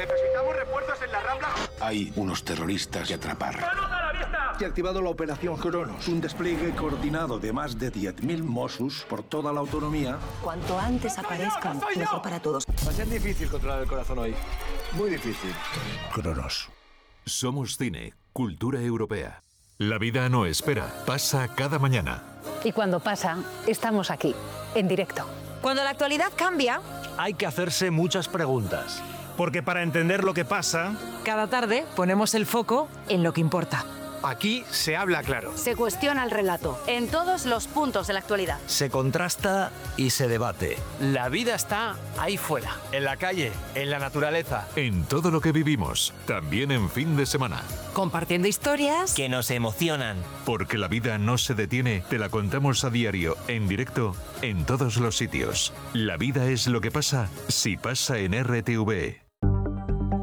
Necesitamos refuerzos en la Rambla. Hay unos terroristas que atrapar. ¡Manos a la vista! Se ha activado la operación Cronos, un despliegue coordinado de más de 10.000 Mossos por toda la autonomía. Cuanto antes aparezcan, mejor para todos. Va a ser difícil controlar el corazón hoy. Muy difícil. Cronos. Somos cine, cultura europea. La vida no espera, pasa cada mañana. Y cuando pasa, estamos aquí, en directo. Cuando la actualidad cambia, hay que hacerse muchas preguntas. Porque para entender lo que pasa, cada tarde ponemos el foco en lo que importa. Aquí se habla claro. Se cuestiona el relato en todos los puntos de la actualidad. se contrasta y se debate. La vida está ahí fuera. En la calle, en la naturaleza. En todo lo que vivimos, también en fin de semana. Compartiendo historias que nos emocionan. Porque la vida no se detiene, te la contamos a diario, en directo, en todos los sitios. La vida es lo que pasa, si pasa en RTV.